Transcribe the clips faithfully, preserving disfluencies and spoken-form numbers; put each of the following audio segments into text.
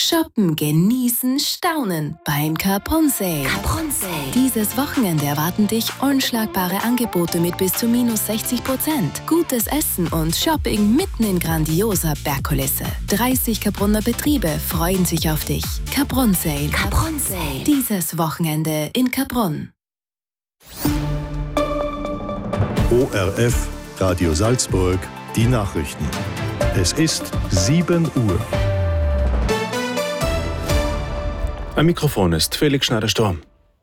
Shoppen, genießen, staunen beim Capron Sale. Capron Sale. Dieses Wochenende erwarten dich unschlagbare Angebote mit bis zu minus sechzig Prozent. Gutes Essen und Shopping mitten in grandioser Bergkulisse. dreißig Capronner Betriebe freuen sich auf dich. Capron Sale. Capron Sale. Dieses Wochenende in Capron. O R F, Radio Salzburg, die Nachrichten. Es ist sieben Uhr. Am Mikrofon ist Felix Schneider-Storm.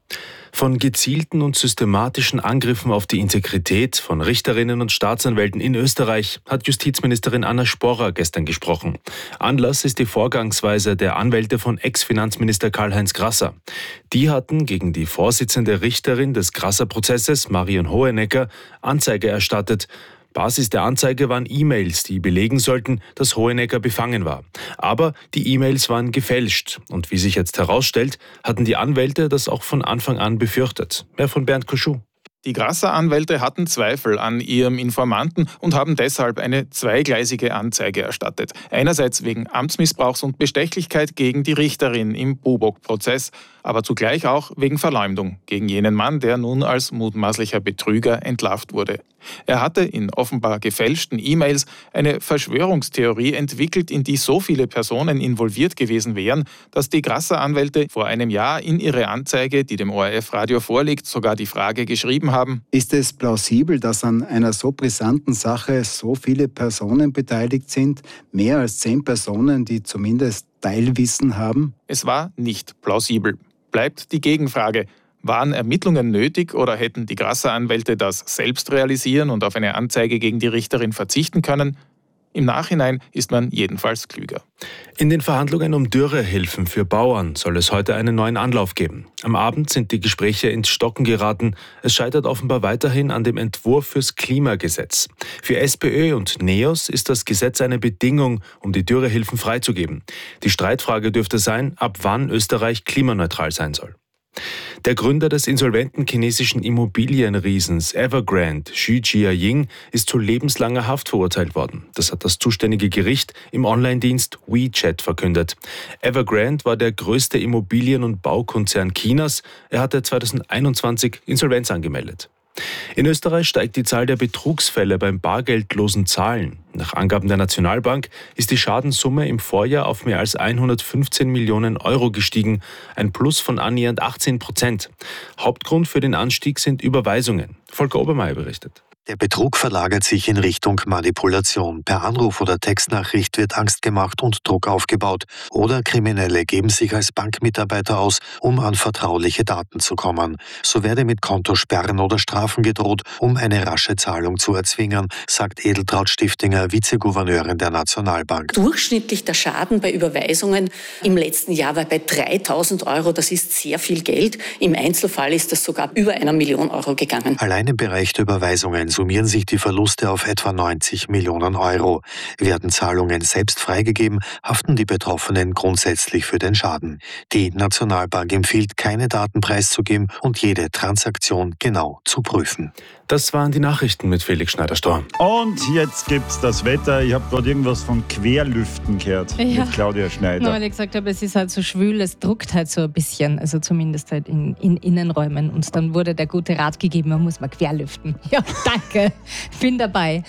Von gezielten und systematischen Angriffen auf die Integrität von Richterinnen und Staatsanwälten in Österreich hat Justizministerin Anna Sporrer gestern gesprochen. Anlass ist die Vorgangsweise der Anwälte von Ex-Finanzminister Karl-Heinz Grasser. Die hatten gegen die Vorsitzende Richterin des Grasser-Prozesses, Marion Hohenecker, Anzeige erstattet. Basis der Anzeige waren E-Mails, die belegen sollten, dass Hohenecker befangen war. Aber die E-Mails waren gefälscht. Und wie sich jetzt herausstellt, hatten die Anwälte das auch von Anfang an befürchtet. Mehr von Bernd Koschuh. Die Grasser-Anwälte hatten Zweifel an ihrem Informanten und haben deshalb eine zweigleisige Anzeige erstattet. Einerseits wegen Amtsmissbrauchs und Bestechlichkeit gegen die Richterin im Bubock-Prozess, aber zugleich auch wegen Verleumdung gegen jenen Mann, der nun als mutmaßlicher Betrüger entlarvt wurde. Er hatte in offenbar gefälschten E-Mails eine Verschwörungstheorie entwickelt, in die so viele Personen involviert gewesen wären, dass die Grasser-Anwälte vor einem Jahr in ihre Anzeige, die dem O R F-Radio vorliegt, sogar die Frage geschrieben haben: Ist es plausibel, dass an einer so brisanten Sache so viele Personen beteiligt sind? Mehr als zehn Personen, die zumindest Teilwissen haben? Es war nicht plausibel. Bleibt die Gegenfrage: Waren Ermittlungen nötig oder hätten die Grasser-Anwälte das selbst realisieren und auf eine Anzeige gegen die Richterin verzichten können? Im Nachhinein ist man jedenfalls klüger. In den Verhandlungen um Dürrehilfen für Bauern soll es heute einen neuen Anlauf geben. Am Abend sind die Gespräche ins Stocken geraten. Es scheitert offenbar weiterhin an dem Entwurf fürs Klimagesetz. Für SPÖ und NEOS ist das Gesetz eine Bedingung, um die Dürrehilfen freizugeben. Die Streitfrage dürfte sein, ab wann Österreich klimaneutral sein soll. Der Gründer des insolventen chinesischen Immobilienriesens Evergrande, Xu Jiaying, ist zu lebenslanger Haft verurteilt worden. Das hat das zuständige Gericht im Online-Dienst WeChat verkündet. Evergrande war der größte Immobilien- und Baukonzern Chinas. Er hatte zweitausendeinundzwanzig Insolvenz angemeldet. In Österreich steigt die Zahl der Betrugsfälle beim bargeldlosen Zahlen. Nach Angaben der Nationalbank ist die Schadenssumme im Vorjahr auf mehr als hundertfünfzehn Millionen Euro gestiegen, ein Plus von annähernd achtzehn Prozent. Hauptgrund für den Anstieg sind Überweisungen. Volker Obermeier berichtet. Der Betrug verlagert sich in Richtung Manipulation. Per Anruf oder Textnachricht wird Angst gemacht und Druck aufgebaut. Oder Kriminelle geben sich als Bankmitarbeiter aus, um an vertrauliche Daten zu kommen. So werde mit Kontosperren oder Strafen gedroht, um eine rasche Zahlung zu erzwingen, sagt Edeltraud Stiftinger, Vizegouverneurin der Nationalbank. Durchschnittlich der Schaden bei Überweisungen im letzten Jahr war bei dreitausend Euro. Das ist sehr viel Geld. Im Einzelfall ist das sogar über einer Million Euro gegangen. Allein im Bereich der Überweisungen summieren sich die Verluste auf etwa neunzig Millionen Euro. Werden Zahlungen selbst freigegeben, haften die Betroffenen grundsätzlich für den Schaden. Die Nationalbank empfiehlt, keine Daten preiszugeben und jede Transaktion genau zu prüfen. Das waren die Nachrichten mit Felix Schneider-Storm. Und jetzt gibt's das Wetter. Ich habe gerade irgendwas von Querlüften gehört ja. mit Claudia Schneider. Na, weil ich gesagt habe, es ist halt so schwül, es druckt halt so ein bisschen, also zumindest halt in, in Innenräumen. Und dann wurde der gute Rat gegeben, man muss mal querlüften. Ja, danke, bin dabei.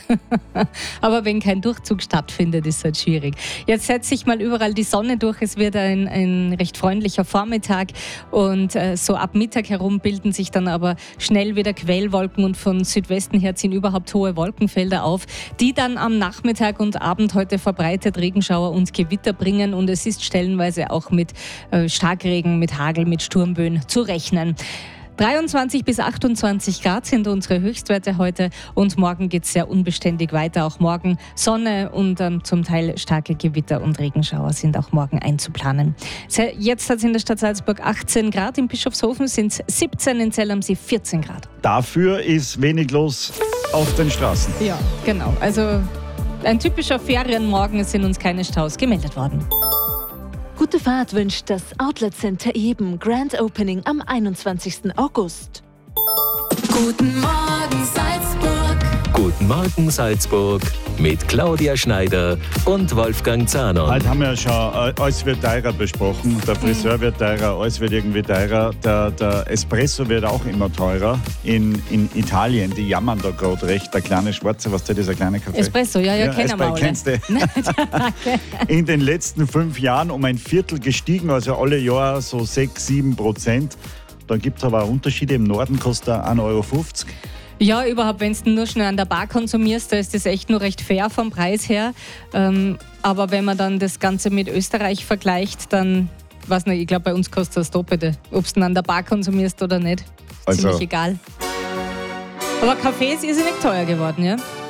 Aber wenn kein Durchzug stattfindet, ist es halt schwierig. Jetzt setzt sich mal überall die Sonne durch. Es wird ein, ein recht freundlicher Vormittag und äh, so ab Mittag herum bilden sich dann aber schnell wieder Quellwolken und von Südwesten her ziehen überhaupt hohe Wolkenfelder auf, die dann am Nachmittag und Abend heute verbreitet Regenschauer und Gewitter bringen und es ist stellenweise auch mit äh, Starkregen, mit Hagel, mit Sturmböen zu rechnen. dreiundzwanzig bis achtundzwanzig Grad sind unsere Höchstwerte heute und morgen geht es sehr unbeständig weiter. Auch morgen Sonne und ähm, zum Teil starke Gewitter und Regenschauer sind auch morgen einzuplanen. Jetzt hat es in der Stadt Salzburg achtzehn Grad, in Bischofshofen sind es siebzehn, in Zell am See vierzehn Grad. Dafür ist wenig los auf den Straßen. Ja, genau. Also ein typischer Ferienmorgen, es sind uns keine Staus gemeldet worden. Gute Fahrt wünscht das Outlet Center Eben. Grand Opening am einundzwanzigsten August. Guten Morgen Salzburg. Guten Morgen Salzburg mit Claudia Schneider und Wolfgang Zahner. Heute haben wir ja schon, äh, alles wird teurer besprochen. Der Friseur wird teurer, alles wird irgendwie teurer. Der, der Espresso wird auch immer teurer. In, in Italien, die jammern da gerade recht. Der kleine Schwarze, was ist dieser kleine Kaffee? Espresso, ja, ja, ja kennen wir alle. Kennst du? In den letzten fünf Jahren um ein Viertel gestiegen, also alle Jahre so sechs, sieben Prozent. Dann gibt es aber auch Unterschiede. Im Norden kostet er ein Euro fünfzig. Ja, überhaupt, wenn du nur schnell an der Bar konsumierst, da ist das echt nur recht fair vom Preis her. Ähm, aber wenn man dann das Ganze mit Österreich vergleicht, dann, weiß nicht, ich glaube, bei uns kostet das Doppelte. Ob du an der Bar konsumierst oder nicht, ist also ziemlich egal. Aber Kaffee ist irrsinnig teuer geworden, ja?